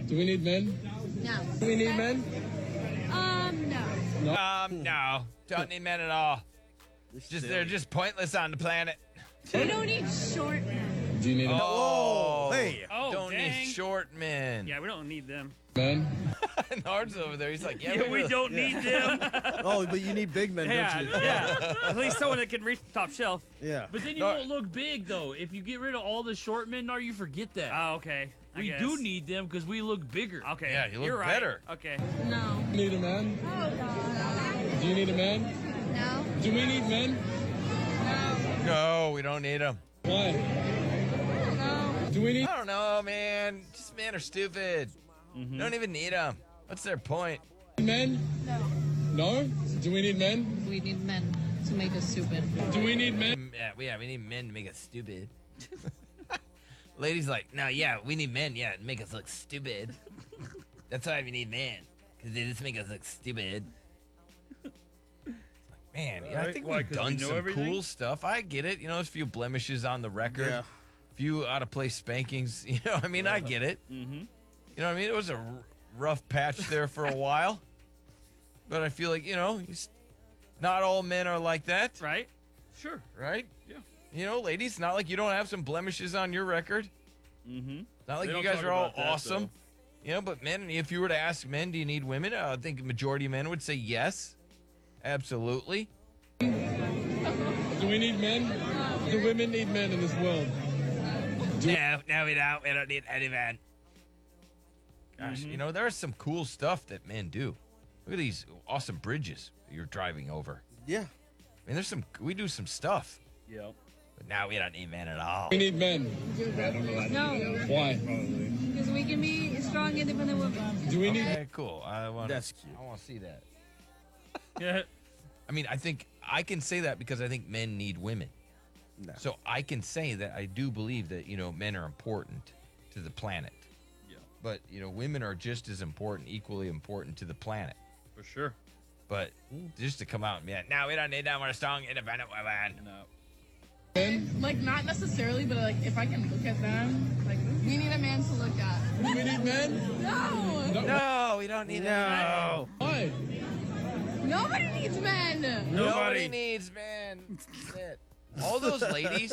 Do we need men? No. Do we need men? No. No. Don't need men at all. They're just pointless on the planet. We don't need short men. Do you need Oh, Hey. Oh, don't dang. need short men. Yeah, we don't need them. men? Nard's over there. He's like, Yeah, we don't need them. Oh, but you need big men, Yeah, don't you? yeah. At least someone that can reach the top shelf. Yeah. But then you No. won't look big, though. If you get rid of all the short men, you forget that. Oh, okay. I we guess. do need them because we look bigger. Okay. Yeah, you look You're right. better. Okay. No. Do you need a man? Oh, God. Do you need a man? No. Do we need men? No, we don't need them. Why? No. Do we need I don't know, man. Just men are stupid. Don't even need them. What's their point? men? No. No? Do we need men? We need men to make us stupid. Do we need men? Yeah, we need men to make us stupid. Ladies like, no, yeah, we need men, yeah, to make us look stupid. That's why we need men, because they just make us look stupid. Man, yeah, I Alright, think why, we've 'cause done we know some everything? cool stuff. I get it. You know, there's a few blemishes on the record. Yeah. Few out of place spankings. You know, I mean, I get it. Mm-hmm. You know what I mean? It was a rough patch there for a while. But I feel like, you know, not all men are like that, Right? Sure. right? Yeah. You know, ladies, not like you don't have some blemishes on your record. Mm-hmm. Not like They you don't guys talk are all about that, awesome. though. You know, but men, if you were to ask men, do you need women? I think the majority of men would say yes. Absolutely. Do we need men? Do women need men in this world? No, we don't. We don't need any men. Gosh, you know, there's some cool stuff that men do. Look at these awesome bridges that you're driving over. Yeah. I mean, we do some stuff. Yep. But now we don't need men at all. We need men. No. Why? Because we can be strong, independent women. Do we need Okay, cool. That's cute. I want to see that. Yeah. I mean, I think I can say that because I think men need women. No. So I can say that I do believe that, you know, men are important to the planet. Yeah. But, you know, women are just as important, equally important to the planet. For sure. But just to come out and be like, no, we don't need that. We're strong, independent women. No. men? Like, not necessarily, but like, if I can look at them, like, we need a man to look at. Do we need men? No! No, we don't need No. Why? Nobody needs men! Nobody needs men. That's it. All those ladies,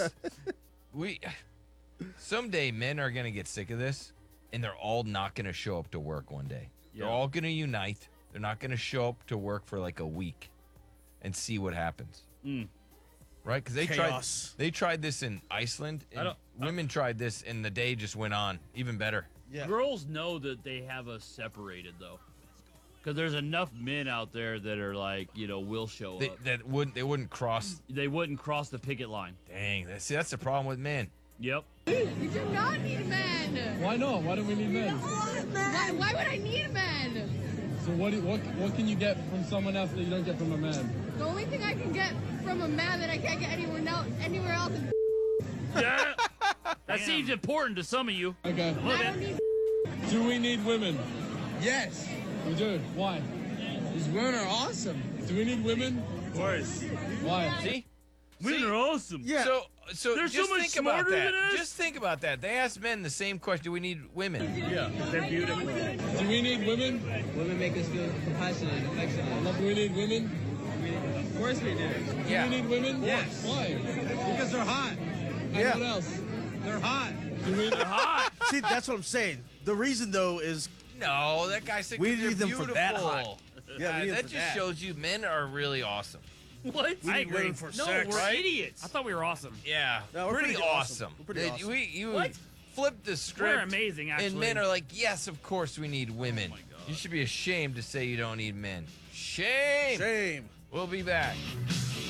someday men are gonna get sick of this, and they're all not gonna show up to work one day. Yeah. They're all gonna unite. They're not gonna show up to work for like a week, and see what happens. Right? Because Chaos. they tried this in Iceland. And women tried this, and the day just went on even better. Yeah. Girls know that they have us separated, though. Because there's enough men out there that are like, will show up. They wouldn't cross. They wouldn't cross the picket line. Dang, that's the problem with men. Yep. We do not need men! Why not? Why don't we need men? Why would I need men? So what can you get from someone else that you don't get from a man? The only thing I can get from a man that I can't get anywhere else is Yeah. That seems important to some of you. Okay. I don't need Do we need women? Yes, We do. Why? these women are awesome. Do we need women? Of course. Why? See? Women are awesome. Yeah. So They're just so much think about smarter that. than us. Just think about that. They asked men the same question: do we need women? Yeah. They're beautiful. Do we need women? Women make us feel compassionate and affectionate. Do we need women? Of course we do. Yeah. Do we need women? Yes. Why? Because they're hot. And Yeah. what else? They're hot. Do we See, that's what I'm saying. The reason, though, is No, that guy said We they're need them for beautiful. that hot. Yeah, we need them that for just that. shows you men are really awesome. What? we need women for No, sex. we're idiots. I thought we were awesome. Yeah, No, we're pretty pretty awesome. awesome. We're pretty That awesome. You What? flipped the script. We're amazing, And actually. men are like, yes, of course we need women. Oh my God. You should be ashamed to say you don't need men. Shame. Shame. We'll be back.